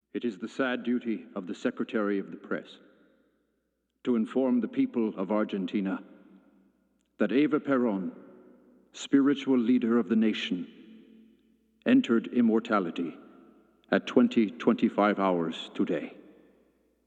It is the sad duty of the Secretary of the Press to inform the people of Argentina that Eva Perón, spiritual leader of the nation, entered immortality at 20:25 hours today.